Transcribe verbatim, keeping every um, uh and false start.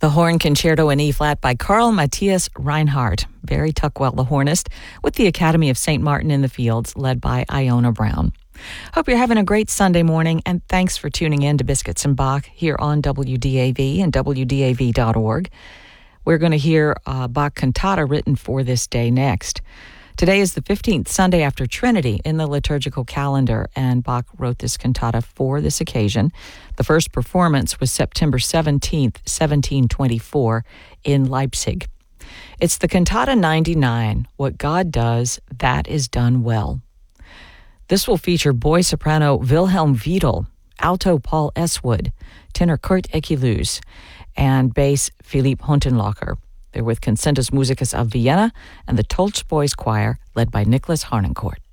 The Horn Concerto in E-flat by Carl Matthias Reinhardt, Barry Tuckwell, the hornist, with the Academy of Saint Martin in the Fields, led by Iona Brown. Hope you're having a great Sunday morning, and thanks for tuning in to Biscuits and Bach here on W D A V and W D A V dot org. We're going to hear a Bach cantata written for this day next. Today is the fifteenth Sunday after Trinity in the liturgical calendar, and Bach wrote this cantata for this occasion. The first performance was September seventeenth, seventeen twenty-four, in Leipzig. It's the Cantata ninety-nine, What God Does, That Is Done Well. This will feature boy soprano Wilhelm Wiedel, alto Paul Eswood, tenor Kurt Ekelus, and bass Philipp Hontenlocher. They're with Concentus Musicus of Vienna and the Tolch Boys Choir, led by Nicholas Harnoncourt.